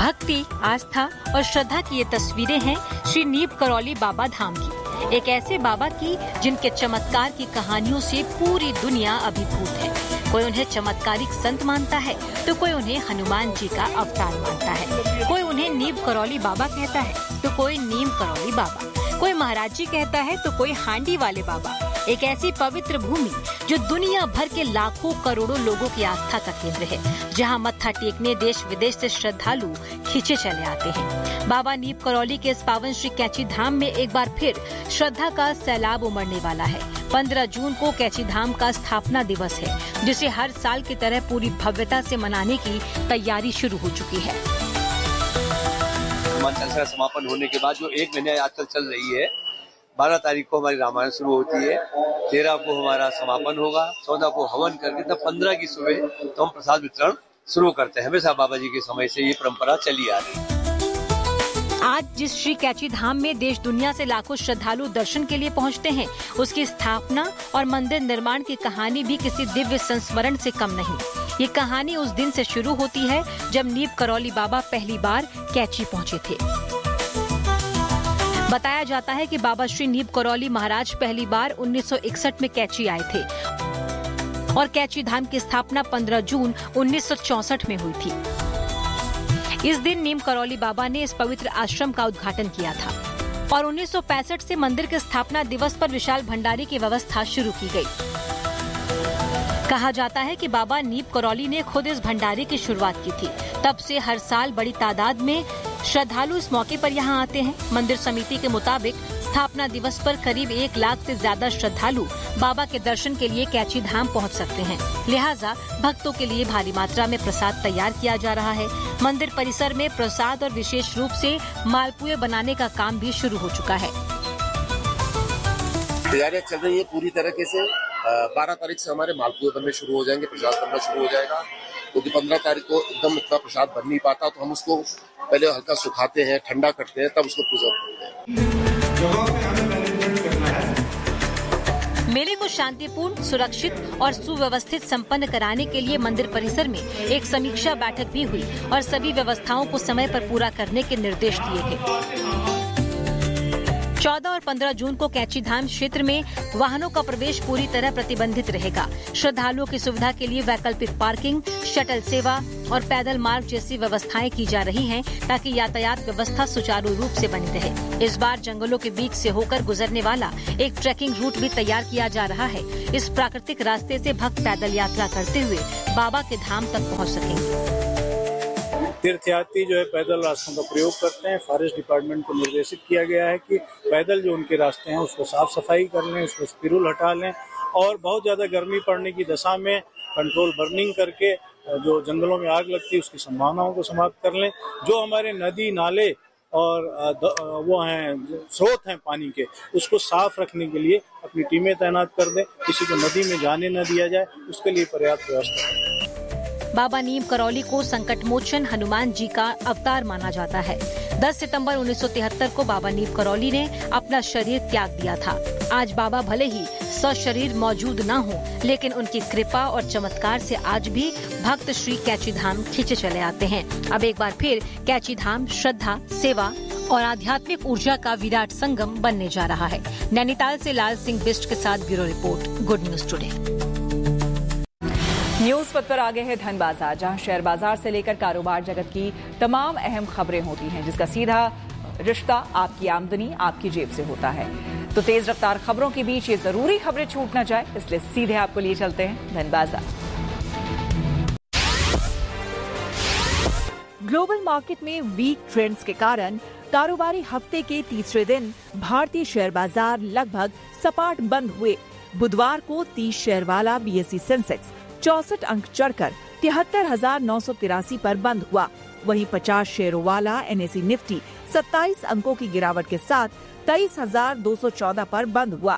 भक्ति, आस्था और श्रद्धा की ये तस्वीरें हैं श्री नीम करौली बाबा धाम की। एक ऐसे बाबा की जिनके चमत्कार की कहानियों से पूरी दुनिया अभिभूत है। कोई उन्हें चमत्कारिक संत मानता है तो कोई उन्हें हनुमान जी का अवतार मानता है। कोई उन्हें नीम करौली बाबा कहता है तो कोई नीम करौली बाबा, कोई महाराज जी कहता है तो कोई हांडी वाले बाबा। एक ऐसी पवित्र भूमि जो दुनिया भर के लाखों करोड़ों लोगों की आस्था का केंद्र है, जहां मत्था टेकने देश विदेश से श्रद्धालु खींचे चले आते हैं। बाबा नीम करौली के इस पावन श्री कैची धाम में एक बार फिर श्रद्धा का सैलाब उमड़ने वाला है। 15 जून को कैची धाम का स्थापना दिवस है, जिसे हर साल की तरह पूरी भव्यता से मनाने की तैयारी शुरू हो चुकी है। का समापन होने के बाद जो 1 महीने आजकल चल रही है, 12 तारीख को हमारी रामायण शुरू होती है, 13 को हमारा समापन होगा, 14 को हवन करके तब 15 की सुबह तो हम प्रसाद वितरण शुरू करते हैं। हमेशा बाबा जी के समय से ये परंपरा चली आ रही है। आज जिस श्री कैची धाम में देश दुनिया से लाखों श्रद्धालु दर्शन के लिए पहुंचते हैं, उसकी स्थापना और मंदिर निर्माण की कहानी भी किसी दिव्य संस्मरण से कम नहीं। ये कहानी उस दिन से शुरू होती है जब नीम करौली बाबा पहली बार कैची पहुंचे थे। बताया जाता है कि बाबा श्री नीम करौली महाराज पहली बार 1961 में कैची आए थे और कैची धाम की स्थापना 15 जून 1964 में हुई थी। इस दिन नीम करौली बाबा ने इस पवित्र आश्रम का उद्घाटन किया था और 1965 से मंदिर के स्थापना दिवस पर विशाल भंडारे की व्यवस्था शुरू की गई। कहा जाता है कि बाबा नीम करौली ने खुद इस भंडारे की शुरुआत की थी। तब से हर साल बड़ी तादाद में श्रद्धालु इस मौके पर यहाँ आते हैं। मंदिर समिति के मुताबिक स्थापना दिवस पर करीब 1 लाख से ज्यादा श्रद्धालु बाबा के दर्शन के लिए कैची धाम पहुँच सकते हैं। लिहाजा भक्तों के लिए भारी मात्रा में प्रसाद तैयार किया जा रहा है। मंदिर परिसर में प्रसाद और विशेष रूप से मालपुए बनाने का काम भी शुरू हो चुका है। तैयारियां चल रही है पूरी तरीके से। 12 तारीख से हमारे मालपुए बनने शुरू हो जाएंगे, प्रसाद बनना शुरू हो जाएगा, क्योंकि 15 तारीख को एकदम इतना प्रसाद बन नहीं पाता, तो हम उसको पहले हल्का सुखाते हैं, ठंडा करते हैं, तब उसको प्रिजर्व करते हैं। मेले को शांतिपूर्ण, सुरक्षित और सुव्यवस्थित संपन्न कराने के लिए मंदिर परिसर में एक समीक्षा बैठक भी हुई और सभी व्यवस्थाओं को समय पर पूरा करने के निर्देश दिए गए। 14 और 15 जून को कैची धाम क्षेत्र में वाहनों का प्रवेश पूरी तरह प्रतिबंधित रहेगा। श्रद्धालुओं की सुविधा के लिए वैकल्पिक पार्किंग, शटल सेवा और पैदल मार्ग जैसी व्यवस्थाएं की जा रही हैं, ताकि यातायात व्यवस्था सुचारू रूप से बनी रहे। इस बार जंगलों के बीच से होकर गुजरने वाला एक ट्रैकिंग रूट भी तैयार किया जा रहा है। इस प्राकृतिक रास्ते से भक्त पैदल यात्रा करते हुए बाबा के धाम तक पहुँच सकेंगे। तीर्थयात्री जो है पैदल रास्तों का प्रयोग करते हैं। फॉरेस्ट डिपार्टमेंट को निर्देशित किया गया है कि पैदल जो उनके रास्ते हैं उसको साफ सफाई कर लें, उसको स्पिरुल हटा लें और बहुत ज्यादा गर्मी पड़ने की दशा में कंट्रोल बर्निंग करके जो जंगलों में आग लगती है उसकी संभावनाओं को समाप्त कर लें। जो हमारे नदी नाले और वो हैं स्रोत हैं पानी के, उसको साफ रखने के लिए अपनी टीमें तैनात कर दें। किसी को नदी में जाने न दिया जाए, उसके लिए पर्याप्त व्यवस्था है। बाबा नीम करौली को संकट मोचन हनुमान जी का अवतार माना जाता है। 10 सितंबर 1973 को बाबा नीम करौली ने अपना शरीर त्याग दिया था। आज बाबा भले ही सशरीर मौजूद न हो, लेकिन उनकी कृपा और चमत्कार से आज भी भक्त श्री कैची धाम खींचे चले आते हैं। अब एक बार फिर कैची धाम श्रद्धा, सेवा और आध्यात्मिक ऊर्जा का विराट संगम बनने जा रहा है। नैनीताल से लाल सिंह बिष्ट के साथ bureau report, good news today. News पथ पर आगे है धन बाजार, जहां शेयर बाजार से लेकर कारोबार जगत की तमाम अहम खबरें होती हैं, जिसका सीधा रिश्ता आपकी आमदनी, आपकी जेब से होता है। तो तेज रफ्तार खबरों के बीच ये जरूरी खबरें छूट न जाए, इसलिए सीधे आपको लिए चलते हैं धन बाजार। ग्लोबल मार्केट में वीक ट्रेंड्स के कारण कारोबारी हफ्ते के तीसरे दिन भारतीय शेयर बाजार लगभग सपाट बंद हुए। बुधवार को 30 शेयर वाला BSE सेंसेक्स 64 अंक चढ़कर 73,983 पर बंद हुआ। वहीं 50 शेयरों वाला NSE निफ्टी 27 अंकों की गिरावट के साथ 23,214 पर बंद हुआ।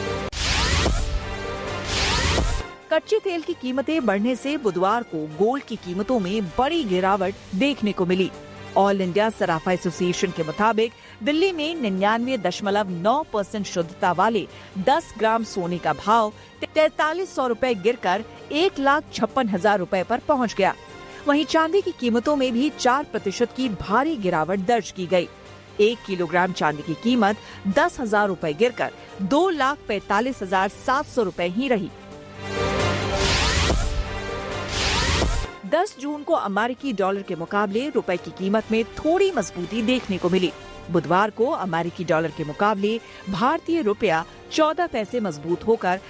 कच्चे तेल की कीमतें बढ़ने से बुधवार को गोल्ड की कीमतों में बड़ी गिरावट देखने को मिली। ऑल इंडिया सराफा एसोसिएशन के मुताबिक दिल्ली में 99.9% शुद्धता वाले 10 ग्राम सोने का भाव 4300 रुपए गिरकर 1,56,000 रुपए पर पहुंच गया। वहीं चांदी की कीमतों में भी 4% की भारी गिरावट दर्ज की गई। 1 किलोग्राम चांदी की कीमत 10,000 रुपए गिरकर 2,45,700 रुपए ही रही। 10 जून को अमेरिकी डॉलर के मुकाबले रुपए की कीमत में थोड़ी मजबूती देखने को मिली। बुधवार को अमेरिकी डॉलर के मुकाबले भारतीय रुपया 14 पैसे मजबूत होकर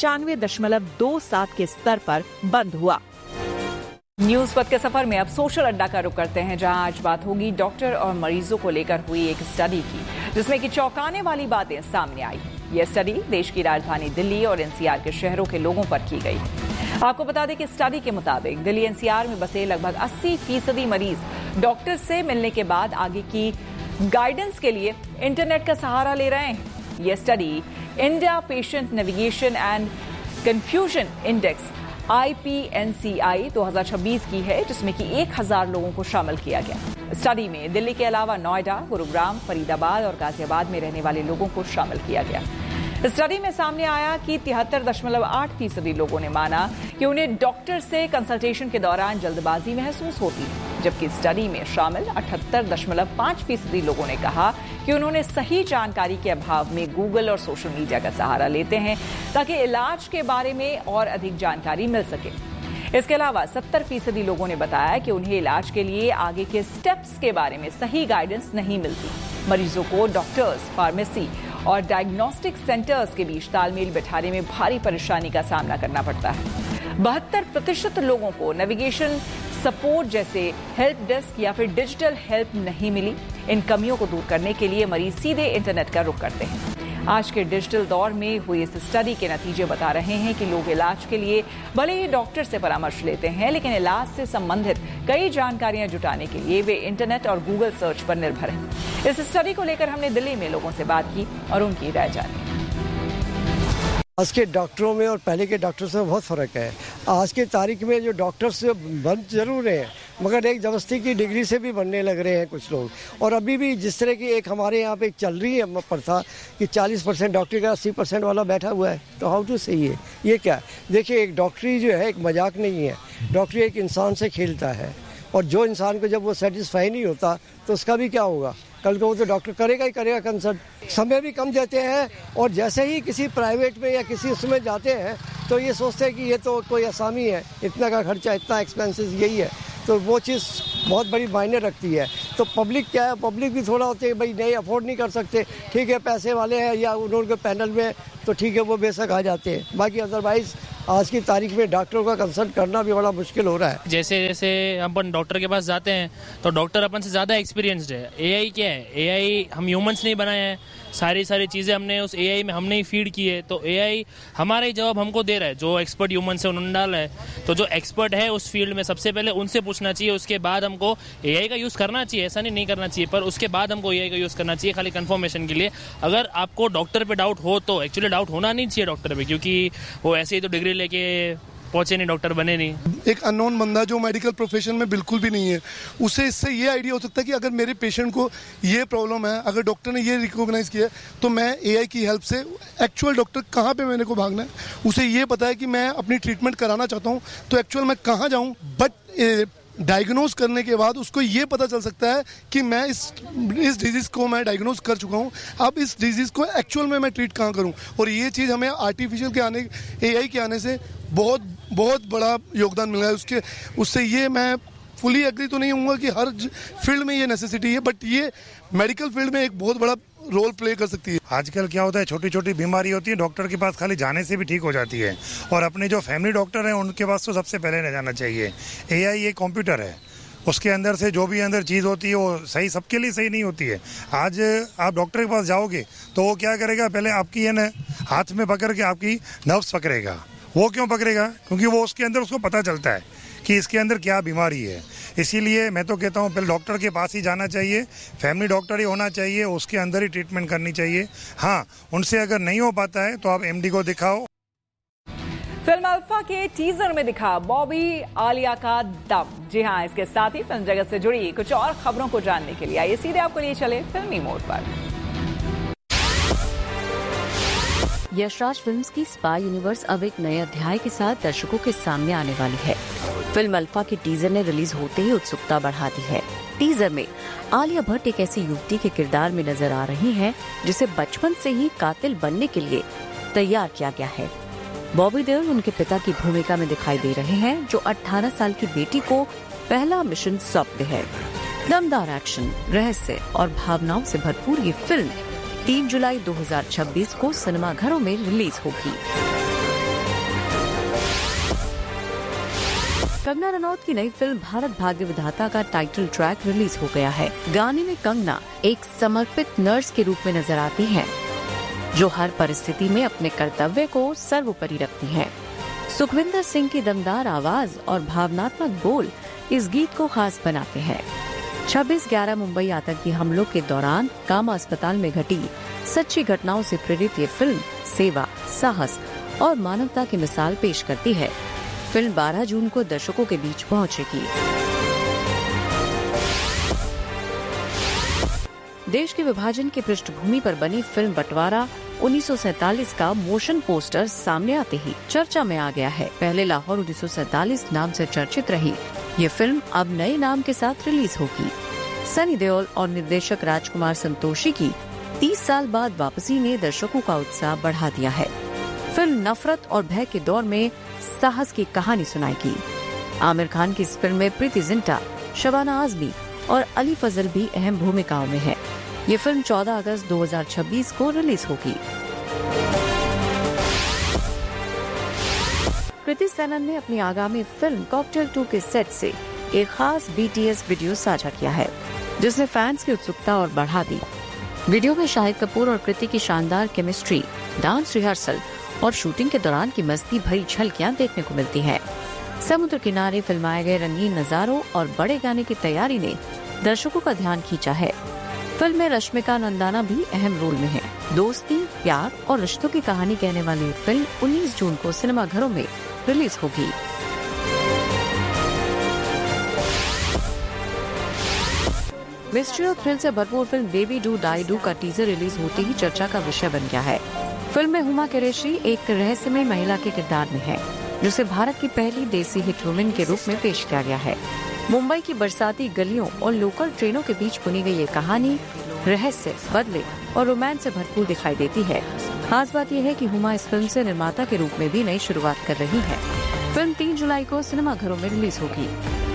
95.27 के स्तर पर बंद हुआ। न्यूज पथ के सफर में अब सोशल अड्डा का रुख करते हैं, जहां आज बात होगी डॉक्टर और मरीजों को लेकर हुई एक स्टडी की, जिसमें कि चौंकाने वाली बातें सामने आई। यह स्टडी देश की राजधानी दिल्ली और एनसीआर के शहरों के लोगों पर की गई। आपको बता दें कि स्टडी के मुताबिक दिल्ली एनसीआर में बसे लगभग 80% मरीज डॉक्टर से मिलने के बाद आगे की गाइडेंस के लिए इंटरनेट का सहारा ले रहे हैं। यह study India patient navigation and confusion index IPNCI 2026 की है, जिसमें कि 1000 लोगों को शामिल किया गया। स्टडी में दिल्ली के अलावा नोएडा, गुरुग्राम, फरीदाबाद और गाजियाबाद में रहने वाले लोगों को शामिल किया गया। स्टडी में सामने आया कि 73.8% लोगों ने माना कि उन्हें डॉक्टर से कंसल्टेशन के दौरान जल्दबाजी महसूस होती है, जबकि स्टडी में शामिल 78.5% लोगों ने कहा कि उन्होंने सही जानकारी के अभाव में गूगल और सोशल मीडिया का सहारा लेते हैं ताकि इलाज के बारे में और अधिक जानकारी मिल सके। इसके अलावा 70% लोगों ने बताया कि उन्हें इलाज के लिए आगे के स्टेप्स के बारे में सही गाइडेंस नहीं मिलती। मरीजों को डॉक्टर्स, फार्मेसी और डायग्नोस्टिक सेंटर्स के बीच तालमेल बिठाने में भारी परेशानी का सामना करना पड़ता है। 72% लोगों को नेविगेशन सपोर्ट जैसे हेल्प डेस्क या फिर डिजिटल हेल्प नहीं मिली। इन कमियों को दूर करने के लिए मरीज सीधे इंटरनेट का रुख करते हैं। आज के डिजिटल दौर में हुई इस स्टडी के नतीजे बता रहे हैं कि लोग इलाज के लिए भले ही डॉक्टर से परामर्श लेते हैं, लेकिन इलाज से संबंधित कई जानकारियां जुटाने के लिए वे इंटरनेट और गूगल सर्च पर निर्भर हैं। इस स्टडी को लेकर हमने दिल्ली में लोगों से बात की और उनकी राय जानी। आज के डॉक्टरों में और पहले के डॉक्टर्स में बहुत फ़र्क है। आज की तारीख में जो डॉक्टर्स बन जरूर हैं, मगर एक जबरदस्ती की डिग्री से भी बनने लग रहे हैं कुछ लोग। और अभी भी जिस तरह की एक हमारे यहाँ पे चल रही है प्रथा कि 40% डॉक्टरी का 80% वाला बैठा हुआ है, तो हाउ टू सही है ये क्या? देखिए, एक डॉक्टरी जो है एक मजाक नहीं है। डॉक्टरी एक इंसान से खेलता है, और जो इंसान को जब वो सेटिस्फाई नहीं होता तो उसका भी क्या होगा? कल को वो तो डॉक्टर करेगा ही करेगा कंसल्ट। समय भी कम देते हैं, और जैसे ही किसी प्राइवेट में या किसी उसमें जाते हैं तो ये सोचते हैं कि ये तो कोई आसामी है, इतना का खर्चा, इतना एक्सपेंसेस यही है। तो वो चीज़ बहुत बड़ी मायने रखती है। तो पब्लिक क्या है, पब्लिक भी थोड़ा होती है भाई नहीं अफोर्ड नहीं कर सकते, ठीक है पैसे वाले हैं या उन्होंने पैनल में, तो ठीक है वो बेशक आ जाते हैं। बाकी अदरवाइज आज की तारीख में डॉक्टरों का कंसल्ट करना भी बड़ा मुश्किल हो रहा है। जैसे जैसे अपन डॉक्टर के पास जाते हैं तो डॉक्टर अपन से ज़्यादा एक्सपीरियंस्ड है। एआई क्या है? एआई हम ह्यूमंस नहीं बनाए हैं, सारी चीज़ें हमने उस एआई में हमने ही फीड की है। तो एआई हमारा ही जवाब हमको दे रहा है। जो एक्सपर्ट ह्यूमन से उन्होंने डाला है, तो जो एक्सपर्ट है उस फील्ड में सबसे पहले उनसे पूछना चाहिए। उसके बाद हमको एआई का यूज़ करना चाहिए, ऐसा नहीं करना चाहिए, पर उसके बाद हमको एआई का यूज़ करना चाहिए खाली कंफर्मेशन के लिए। अगर आपको डॉक्टर पे डाउट हो तो एक्चुअली डाउट होना नहीं चाहिए डॉक्टर पे, क्योंकि वो ऐसे ही तो डिग्री लेके पहुंचे नहीं, डॉक्टर बने नहीं। एक अननोन बंदा जो मेडिकल प्रोफेशन में बिल्कुल भी नहीं है, उसे इससे ये आइडिया हो सकता है कि अगर मेरे पेशेंट को ये प्रॉब्लम है, अगर डॉक्टर ने ये रिकॉग्नाइज किया तो मैं एआई की हेल्प से एक्चुअल डॉक्टर कहाँ पे मेरे को भागना है, उसे ये पता है कि मैं अपनी ट्रीटमेंट कराना चाहता हूँ तो एक्चुअल मैं कहाँ जाऊँ। बट डायग्नोज करने के बाद उसको ये पता चल सकता है कि मैं इस डिजीज़ को मैं डायग्नोज कर चुका हूँ, अब इस डिजीज़ को एक्चुअल में मैं ट्रीट कहाँ करूँ। और ये चीज़ हमें आर्टिफिशियल के आने, एआई के आने से बहुत बड़ा योगदान मिल रहा है। उससे ये मैं फुली एग्री तो नहीं हूँगा कि हर फील्ड में ये नेसेसिटी है, बट ये मेडिकल फील्ड में एक बहुत बड़ा रोल प्ले कर सकती है। आजकल क्या होता है, छोटी छोटी बीमारी होती है, डॉक्टर के पास खाली जाने से भी ठीक हो जाती है, और अपने जो फैमिली डॉक्टर हैं उनके पास तो सबसे पहले न जाना चाहिए। एआई एक कंप्यूटर है, उसके अंदर से जो भी अंदर चीज़ होती है वो सही सबके लिए सही नहीं होती है। आज आप डॉक्टर के पास जाओगे तो वो क्या करेगा, पहले आपकी है ना हाथ में पकड़ के आपकी नर्व्स पकड़ेगा। वो क्यों पकड़ेगा? क्योंकि वो उसके अंदर उसको पता चलता है कि इसके अंदर क्या बीमारी है। इसीलिए मैं तो कहता हूँ पहले डॉक्टर के पास ही जाना चाहिए, फैमिली डॉक्टर ही होना चाहिए, उसके अंदर ही ट्रीटमेंट करनी चाहिए। हाँ, उनसे अगर नहीं हो पाता है तो आप एमडी को दिखाओ। फिल्म अल्फा के टीजर में दिखा बॉबी आलिया का दम। जी हाँ, इसके साथ ही फिल्म जगत से जुड़ी कुछ और खबरों को जानने के लिए आइए सीधे आपको लिए चले फिल्मी मोड पर। यशराज फिल्म्स की स्पाई यूनिवर्स अब एक नए अध्याय के साथ दर्शकों के सामने आने वाली है। फिल्म अल्फा के टीजर ने रिलीज होते ही उत्सुकता बढ़ा दी है। टीजर में आलिया भट्ट एक ऐसी युवती के किरदार में नजर आ रही हैं, जिसे बचपन से ही कातिल बनने के लिए तैयार किया गया है। बॉबी देओल उनके पिता की भूमिका में दिखाई दे रहे हैं, जो 18 साल की बेटी को पहला मिशन सौंपते हैं। दमदार एक्शन, रहस्य और भावनाओं से भरपूर ये फिल्म 3 जुलाई 2026 को सिनेमाघरों में रिलीज होगी। कंगना रनौत की नई फिल्म भारत भाग्य विधाता का टाइटल ट्रैक रिलीज हो गया है। गाने में कंगना एक समर्पित नर्स के रूप में नजर आती हैं, जो हर परिस्थिति में अपने कर्तव्य को सर्वोपरि रखती हैं। सुखविंदर सिंह की दमदार आवाज और भावनात्मक बोल इस गीत को खास बनाते हैं। 26/11 मुंबई आतंकी हमलों के दौरान कामा अस्पताल में घटी सच्ची घटनाओं से प्रेरित ये फिल्म सेवा, साहस और मानवता की मिसाल पेश करती है। फिल्म 12 जून को दर्शकों के बीच पहुंचेगी। देश के विभाजन की पृष्ठभूमि पर बनी फिल्म बंटवारा 1947 का मोशन पोस्टर सामने आते ही चर्चा में आ गया है। पहले लाहौर 1947 नाम से चर्चित रही ये फिल्म अब नए नाम के साथ रिलीज होगी। सनी देओल और निर्देशक राजकुमार संतोषी की 30 साल बाद वापसी ने दर्शकों का उत्साह बढ़ा दिया है। फिल्म नफरत और भय के दौर में साहस की कहानी सुनाएगी। आमिर खान की इस फिल्म में प्रीति जिंटा, शबाना आजमी और अली फजल भी अहम भूमिकाओं में है। ये फिल्म 14 अगस्त 2026 को रिलीज होगी। कृति सेनन ने अपनी आगामी फिल्म कॉकटेल 2 के सेट से एक खास BTS वीडियो साझा किया है, जिसने फैंस की उत्सुकता और बढ़ा दी। वीडियो में शाहिद कपूर और कृति की शानदार केमिस्ट्री, डांस रिहर्सल और शूटिंग के दौरान की मस्ती भरी झलकियां देखने को मिलती हैं। समुद्र किनारे फिल्माए गए रंगीन नजारों और बड़े गाने की तैयारी ने दर्शकों का ध्यान खींचा है। फिल्म में रश्मिका नंदाना भी अहम रोल में है। दोस्ती, प्यार और रिश्तों की कहानी कहने वाली फिल्म 19 जून को सिनेमाघरों में रिलीज होगी। मिस्ट्री और थ्रिल से भरपूर film baby do die do का टीजर रिलीज होते ही चर्चा का विषय बन गया है। फिल्म में हुमा कुरैशी एक रहस्यमय महिला के किरदार में है, जिसे भारत की पहली देसी हिट वुमेन के रूप में पेश किया गया है। मुंबई की बरसाती गलियों और लोकल ट्रेनों के बीच बुनी गई ये कहानी रहस्य, बदले और रोमांस से भरपूर दिखाई देती है। खास बात यह है कि हुमा इस फिल्म से निर्माता के रूप में भी नई शुरुआत कर रही है। फिल्म 3 जुलाई को सिनेमाघरों में रिलीज होगी।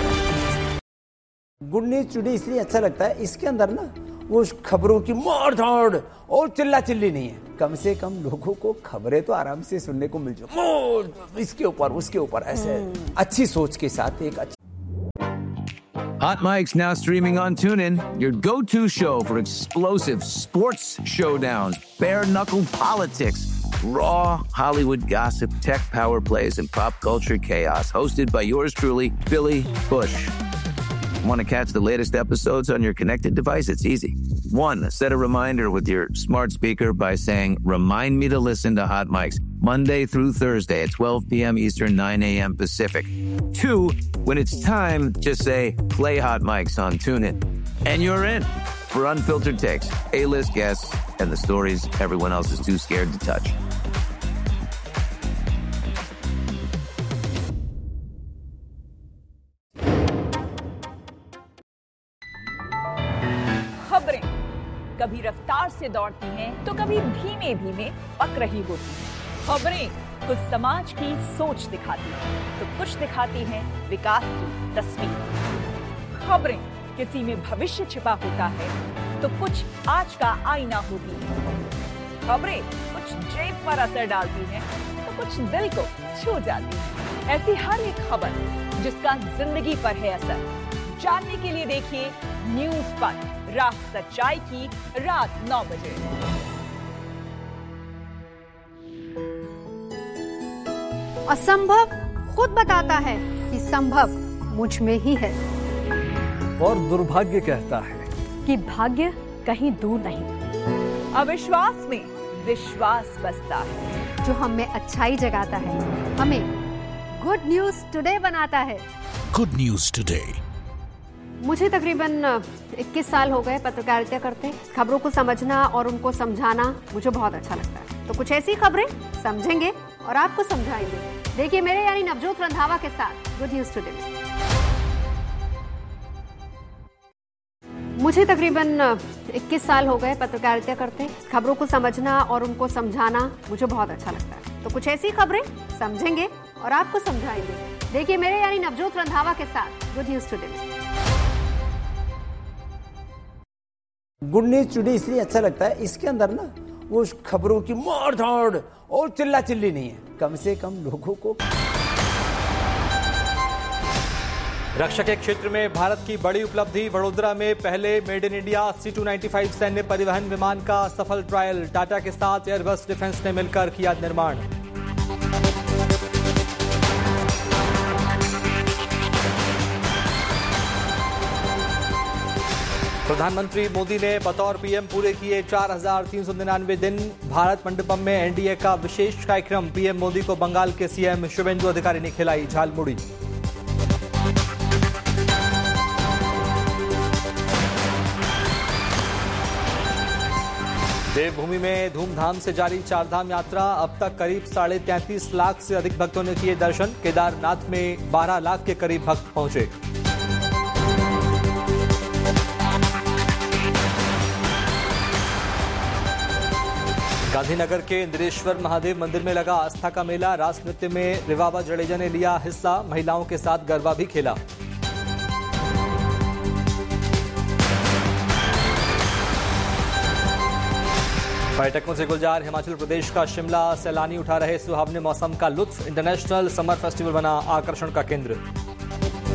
गुड न्यूज टुडे इसलिए अच्छा लगता है, इसके अंदर ना वो खबरों की मार धाड़ और चिल्ला चिल्ली नहीं है। कम से कम लोगों को खबरें तो आराम से सुनने को मिल जाए, इसके ऊपर उसके ऊपर ऐसे अच्छी सोच के साथ एक अच्छी। Hot Mic's now streaming on TuneIn, your go-to show for explosive sports showdowns, bare-knuckle politics, raw Hollywood gossip, tech power plays, and pop culture chaos. Hosted by yours truly, Billy Bush. Want to catch the latest episodes on your connected device? It's easy. 1. Set a reminder with your smart speaker by saying, "Remind me to listen to Hot Mics Monday through Thursday at 12 p.m. Eastern, 9 a.m. Pacific." 2. When it's time, just say, "Play Hot Mics on TuneIn." And you're in for unfiltered takes, A-list guests, and the stories everyone else is too scared to touch. खबरें कभी रफ्तार से दौड़ती हैं, तो कभी धीमे धीमे पक रही होती हैं। खबरें कुछ समाज की सोच दिखाती हैं, तो कुछ दिखाती हैं विकास की तस्वीर। खबरें किसी में भविष्य छिपा होता है, तो कुछ आज का आईना होती है। खबरें कुछ जेब पर असर डालती हैं, तो कुछ दिल को छू जाती है। ऐसी हर एक खबर जिसका जिंदगी पर है असर, जानने के लिए देखिए न्यूज़ पर, राह सच्चाई की, रात 9 बजे। असंभव खुद बताता है कि संभव मुझ में ही है, और दुर्भाग्य कहता है कि भाग्य कहीं दूर नहीं। अविश्वास में विश्वास बसता है, जो हमें अच्छाई जगाता है, हमें गुड न्यूज टुडे बनाता है। Good news today. मुझे तकरीबन 21 साल हो गए पत्रकारिता करते। खबरों को समझना और उनको समझाना मुझे बहुत अच्छा लगता है। तो कुछ ऐसी खबरें समझेंगे और आपको समझाएंगे। देखिए मेरे यानी नवजोत रंधावा के साथ गुड न्यूज टुडे। मुझे तकरीबन 21 साल हो गए पत्रकारिता करते। खबरों को समझना और उनको समझाना मुझे बहुत अच्छा लगता है। तो कुछ ऐसी खबरें समझेंगे और आपको समझाएंगे। देखिए मेरे यानी नवजोत रंधावा के साथ good news today. Good news today इसलिए अच्छा लगता है, इसके अंदर ना वो खबरों की मार धाड़ और चिल्ला चिल्ली नहीं है, कम से कम लोगों को। रक्षा के क्षेत्र में भारत की बड़ी उपलब्धि। वडोदरा में पहले मेड इन इंडिया C295 सैन्य परिवहन विमान का सफल ट्रायल। टाटा के साथ एयरबस डिफेंस ने मिलकर किया निर्माण। प्रधानमंत्री मोदी ने बतौर पीएम पूरे किए 4,399 दिन। भारत मंडपम में एनडीए का विशेष कार्यक्रम। पीएम मोदी को बंगाल के सीएम शुभेंदु अधिकारी ने खिलाई झालमुड़ी। देवभूमि में धूमधाम से जारी चारधाम यात्रा। अब तक करीब 33.5 लाख से अधिक भक्तों ने किए दर्शन। केदारनाथ में 12 लाख के करीब भक्त पहुंचे। गांधीनगर के इंद्रेश्वर महादेव मंदिर में लगा आस्था का मेला। रास नृत्य में रिवाबा जडेजा ने लिया हिस्सा। महिलाओं के साथ गरबा भी खेला। पर्यटकों से गुलजार हिमाचल प्रदेश का शिमला। सैलानी उठा रहे सुहावने मौसम का लुत्फ। इंटरनेशनल समर फेस्टिवल बना आकर्षण का केंद्र।